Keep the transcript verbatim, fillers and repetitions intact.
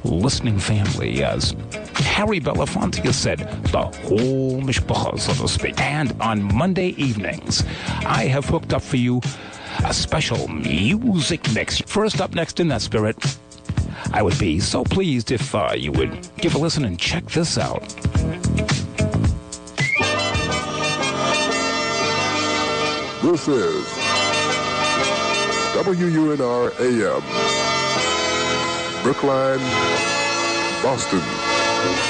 listening family, as Harry Belafonte has said, the whole mishpacha, so to speak. And on Monday evenings, I have hooked up for you a special music mix. First up next in that spirit, I would be so pleased if uh, you would give a listen and check this out. This is W U N R A M, Brookline, Boston.